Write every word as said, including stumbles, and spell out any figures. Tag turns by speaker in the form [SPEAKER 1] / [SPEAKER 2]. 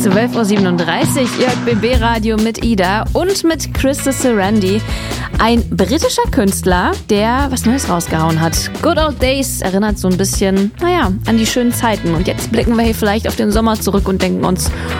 [SPEAKER 1] zwölf Uhr siebenunddreißig, ihr hört B B-Radio mit Ida und mit Krista Sarandí. Ein britischer Künstler, der was Neues rausgehauen hat. Good Old Days erinnert so ein bisschen, naja, an die schönen Zeiten. Und jetzt blicken wir hier vielleicht auf den Sommer zurück und denken uns,